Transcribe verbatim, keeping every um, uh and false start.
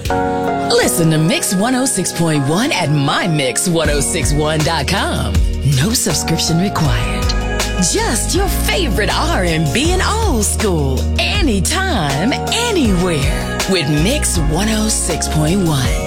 Listen to Mix one oh six point one at my mix one oh six one dot com. No subscription required. Just your favorite R and B and old school, anytime, anywhere with Mix one oh six point one.